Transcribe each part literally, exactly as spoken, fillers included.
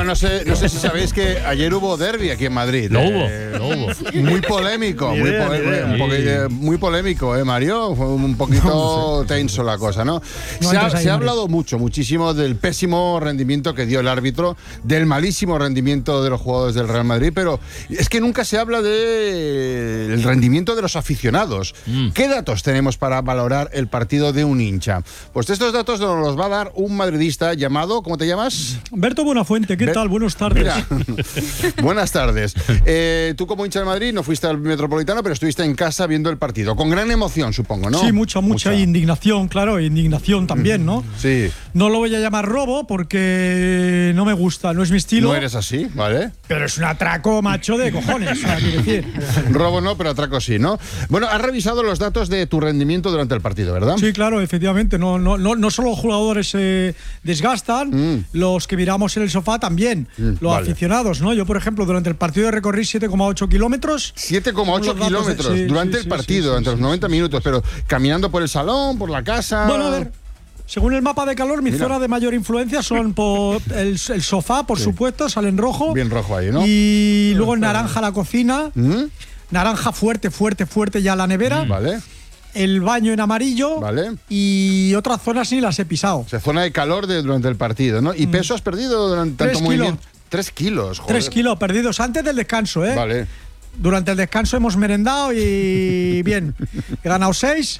No sé, no sé si sabéis que ayer hubo derbi aquí en Madrid. Lo eh, hubo, lo hubo. Muy polémico, muy, idea, pole- idea. un poqui- muy polémico, ¿eh, Mario? Fue un poquito tenso la cosa, ¿no? No se ha, entres ahí, se ha Mario. hablado mucho, muchísimo del pésimo rendimiento que dio el árbitro, del malísimo rendimiento de los jugadores del Real Madrid, pero es que nunca se habla del rendimiento de los aficionados. Mm. ¿Qué datos tenemos para valorar el partido de un hincha? Pues estos datos nos los va a dar un madridista llamado, ¿cómo te llamas? Berto Buenafuente, ¿qué Ver- tal? Buenas tardes. Mira, buenas tardes. Eh, tú como hincha de Madrid no fuiste al Metropolitano, pero estuviste en casa viendo el partido. Con gran emoción, supongo, ¿no? Sí, mucha, mucha, indignación, claro, indignación también, ¿no? Sí. No lo voy a llamar robo porque no me gusta, no es mi estilo. No eres así, ¿vale? Pero es un atraco macho de cojones, o sea, quiero decir. Robo no, pero atraco sí, ¿no? Bueno, has revisado los datos de tu rendimiento durante el partido, ¿verdad? Sí, claro, efectivamente. No, no, no, no solo los jugadores se desgastan, Mm. los que miramos en el sofá también, Mm, los vale. aficionados, ¿no? Yo, por ejemplo, durante el partido recorrí siete coma ocho kilómetros. siete coma ocho Son los datos de- kilómetros sí, durante sí, el sí, partido, sí, sí, entre los sí, noventa sí, minutos, pero caminando por el salón, por la casa. Bueno, a ver. Según el mapa de calor, mi Mira. zona de mayor influencia son por el, el sofá, por supuesto, sale en rojo. Bien rojo ahí, ¿no? Y luego en naranja la cocina, ¿Mm? naranja fuerte, fuerte, fuerte ya la nevera, Vale. el baño en amarillo Vale. y otras zonas ni las he pisado. O sea, zona de calor de, durante el partido, ¿no? ¿Y peso has perdido durante tanto Mm. Tres movimiento? kilos. Tres kilos, joder. Tres kilos perdidos antes del descanso, ¿eh? Vale. Durante el descanso hemos merendado y bien, he ganado seis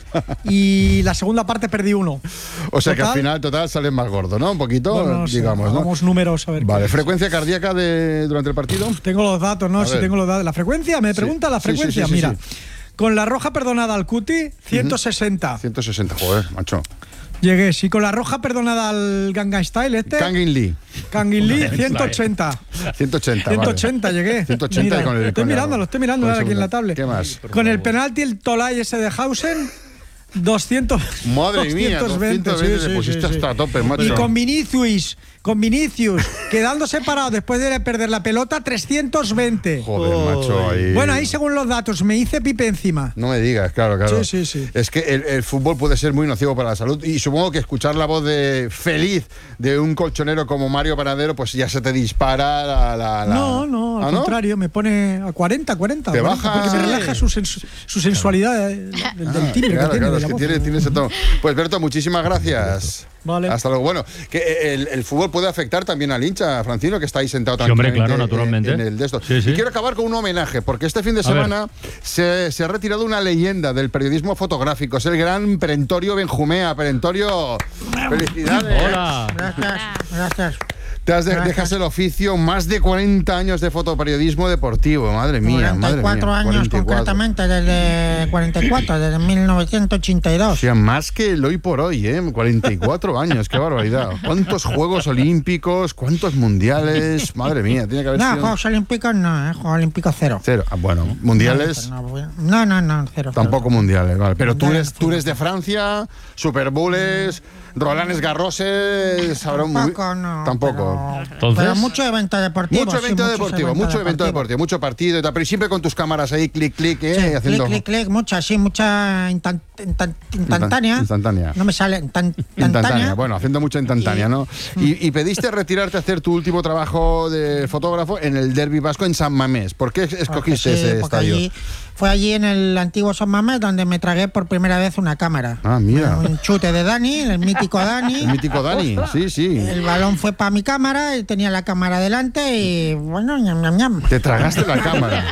y la segunda parte perdí uno. O sea que al Total, final, total, sales más gordo, ¿no? Un poquito, bueno, no sé, digamos, ¿no? hagamos números a ver. Vale, qué- frecuencia cardíaca de, durante el partido. Tengo los datos, ¿no? A Si ver. tengo los datos. ¿La frecuencia? ¿Me Sí. pregunta la Sí, sí, frecuencia? sí, sí, Mira, sí. con la roja perdonada al Cuti, ciento sesenta. ciento sesenta, joder, macho. Llegué. Sí, con la roja perdonada al Gangnam Style, este. Kangin Lee, Kangin Lee, ciento ochenta. ciento ochenta. ciento vale. ochenta llegué. ciento ochenta Mira, y con el. estoy con el- mirando, lo estoy mirando con el ahora aquí en la segundo. tablet. ¿Qué más? Con el penalti, el Tolai ese de Hausen, doscientos. Madre mía, doscientos veinte, doscientos veinte, sí, te sí, pusiste sí, sí. hasta a tope, macho. Y con Vinicius, con Vinicius, quedando separado después de perder la pelota, trescientos veinte. Joder, macho, ahí. Bueno, ahí según los datos, me hice pipe encima. No me digas, claro, claro. Sí, sí, sí. Es que el, el fútbol puede ser muy nocivo para la salud y supongo que escuchar la voz de feliz de un colchonero como Mario Panadero, pues ya se te dispara la... la- la- No, no, al ¿Ah, no? contrario, me pone a cuarenta, cuarenta. Te cuarenta, baja- Porque me Sí. relaja su, sensu- su sensualidad eh, del, del timbre Claro, que tiene. claro, de es la que voz. tiene, tiene ese tono. Pues Berto, muchísimas gracias. Vale. Hasta luego. Bueno, que el, el fútbol puede afectar también al hincha, Francino, que está ahí sentado Sí, hombre, tranquilamente claro, naturalmente. en el de esto. Sí, sí. Y quiero acabar con un homenaje, porque este fin de A ver. semana se, se ha retirado una leyenda del periodismo fotográfico. Es el gran Perentorio Benjumea. Perentorio, felicidades. Hola. Gracias, gracias. Te has de- Gracias. dejas el oficio, más de cuarenta años de fotoperiodismo deportivo. Madre mía, madre mía. cuarenta y cuatro años cuarenta y cuatro. concretamente, desde cuarenta y cuatro, desde mil novecientos ochenta y O dos. sea, más que el hoy por hoy, ¿eh? cuarenta y cuatro años, qué barbaridad. ¿Cuántos Juegos Olímpicos? ¿Cuántos Mundiales? Madre mía, tiene que haber No, sido... Juegos Olímpicos no, ¿eh? Juegos Olímpicos cero. Cero. Ah, bueno, mundiales... No, no, no, no, cero. Tampoco cero. mundiales, vale. Pero tú Mundiales, eres, tú eres de Francia, Super Bowls, Rolanes Garroses, habrá un... Tampoco, no. Tampoco. Pero, Entonces- pero mucho evento deportivo. Mucho sí, evento muchos deportivo, eventos mucho evento deportivo, mucho partido y tal, pero siempre con tus cámaras ahí, clic, clic, eh, Sí, haciendo... clic, clic, clic, mucha, sí, mucha instan- instan- instantánea. instantánea. No me sale instan- Instantánea, instantánea. bueno, haciendo mucha instantánea, Y- ¿no? Y, y pediste retirarte a hacer tu último trabajo de fotógrafo en el Derbi Vasco en San Mamés. ¿Por qué Porque escogiste sí, ese porque estadio? allí- fue allí en el antiguo San Mamés donde me tragué por primera vez una cámara. Ah, mira. Un chute de Dani, el mítico Dani. El mítico Dani, sí, sí. El balón fue para mi cámara y tenía la cámara delante y bueno, ñam, ñam, ñam. Te tragaste la cámara.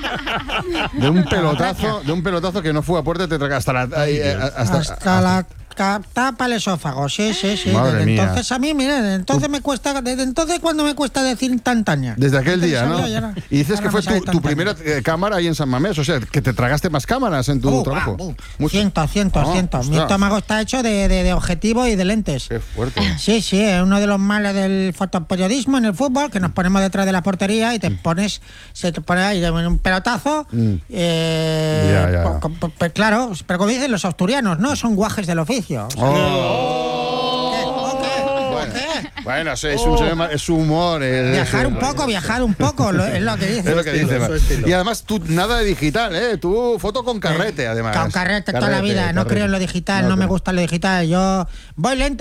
De un pelotazo, de un pelotazo que no fue a puerta, te tragaste hasta la... ahí, eh, hasta, Hasta la ca- tapa el esófago, sí, sí, sí. Madre Desde mía. entonces a mí, mira, desde entonces me cuesta, desde entonces cuando me cuesta decir instantánea. Desde aquel Antes día, ¿no? sabía, y ahora- Y dices ahora que me fue sale tu, tu instantánea. primera eh, cámara ahí en San Mamés, o sea, que te tragaste más cámaras en tu Uh, trabajo. uh, Mucho. Cientos, cientos, Ah, cientos. Mi ostras. estómago está hecho de, de, de objetivo y de lentes. Qué fuerte. Sí, sí, es uno de los males del fotoperiodismo en el fútbol, que nos ponemos detrás de la portería y te pones, se te pone ahí un pelotazo. Mm. eh, Ya, ya. po- po- po- claro, pero como dicen los asturianos, no son guajes del oficio. Oh. ¿Qué? ¿O qué? ¿O Bueno, qué? bueno, sí, es, un, es su humor. es- Viajar es- un poco, viajar un poco, lo- es lo que dice. Es lo que dice. Y además, tú nada de digital, ¿eh? Tú foto con carrete, además. Con carrete toda la vida, no carrete. creo en lo digital, No, no me pero- gusta lo digital. Yo voy lento.